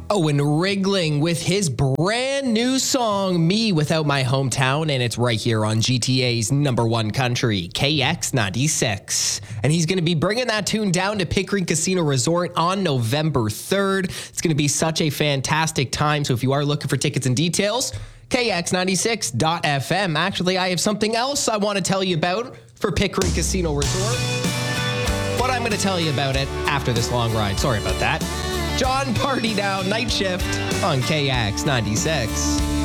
Owen Rigling with his brand new song, Me Without My Hometown, and it's right here on GTA's number one country, KX96. And he's going to be bringing that tune down to Pickering Casino Resort on November 3rd. It's going to be such a fantastic time, so if you are looking for tickets and details, KX96.FM. Actually, I have something else I want to tell you about for Pickering Casino Resort, but I'm going to tell you about it after this long ride. Sorry about that. John Party Now, Night Shift on KX96.